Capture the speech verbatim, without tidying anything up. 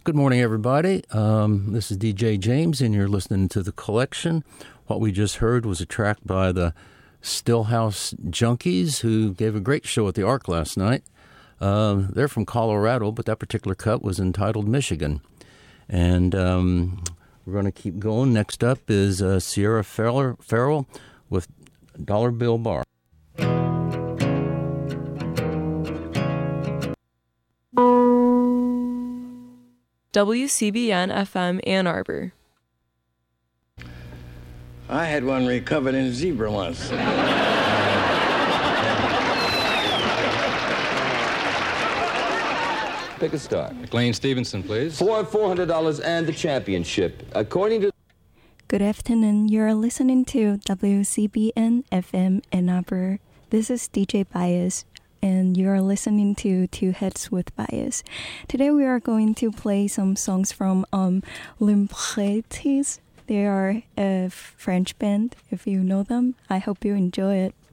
Good morning, everybody. Um, this is D J James, and you're listening to The Collection. What we just heard was a track by the Stillhouse Junkies, who gave a great show at the Ark last night. Um, they're from Colorado, but that particular cut was entitled Michigan. And um, we're going to keep going. Next up is uh, Sierra Farrell, Farrell with Dollar Bill Bar. W C B N F M Ann Arbor. I had one recovered in a zebra once. Pick a star. McLean Stevenson, please. For four hundred dollars and the championship. According to... Good afternoon. You're listening to W C B N F M Ann Arbor. This is D J Bias, and you're listening to Two Heads with Bias. Today we are going to play some songs from um, L'Impretis. They are a French band. If you know them, I hope you enjoy it.